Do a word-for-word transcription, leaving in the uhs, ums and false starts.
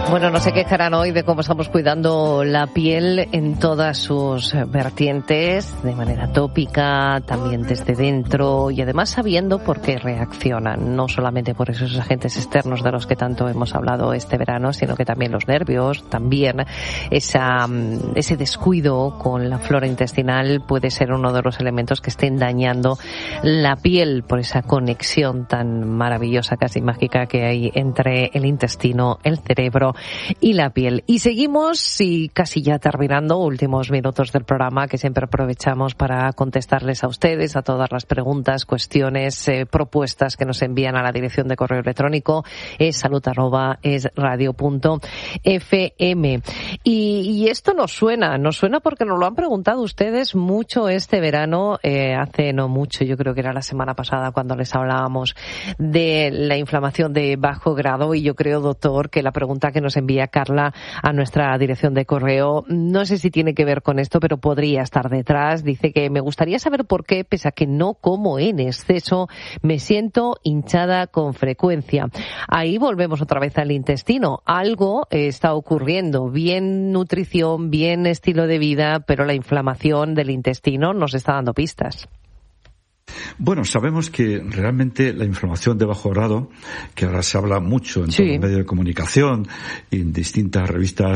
Bueno, no se quejarán hoy de cómo estamos cuidando la piel en todas sus vertientes, de manera tópica, también desde dentro y además sabiendo por qué reaccionan, no solamente por esos agentes externos de los que tanto hemos hablado este verano, sino que también los nervios, también esa, ese descuido con la flora intestinal puede ser uno de los elementos que estén dañando la piel por esa conexión tan maravillosa, casi mágica que hay entre el intestino, el cerebro y la piel. Y seguimos, y casi ya terminando, últimos minutos del programa que siempre aprovechamos para contestarles a ustedes, a todas las preguntas, cuestiones, eh, propuestas que nos envían a la dirección de correo electrónico es salud arroba es radio punto f m. Y, y esto nos suena, nos suena porque nos lo han preguntado ustedes mucho este verano, eh, hace no mucho, yo creo que era la semana pasada cuando les hablábamos de la inflamación de bajo grado, y yo creo, doctor, que la pregunta que nos envía Carla a nuestra dirección de correo, no sé si tiene que ver con esto, pero podría estar detrás. Dice que me gustaría saber por qué, pese a que no como en exceso, me siento hinchada con frecuencia. Ahí volvemos otra vez al intestino. Algo está ocurriendo, bien nutrición, bien estilo de vida, pero la inflamación del intestino nos está dando pistas. Bueno, sabemos que realmente la inflamación de bajo grado, que ahora se habla mucho en sí. todos los medios de comunicación y en distintas revistas